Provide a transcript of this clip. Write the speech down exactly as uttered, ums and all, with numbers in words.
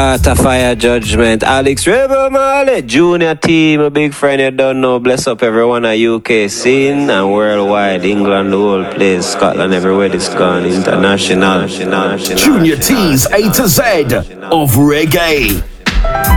Heart of Fire Judgment, Alex Rebel Marley, Junior Team, a big friend you don't know. Bless up everyone at U K scene and worldwide, England, the whole place, Scotland, everywhere it's gone, international. Junior T's A to Z of reggae.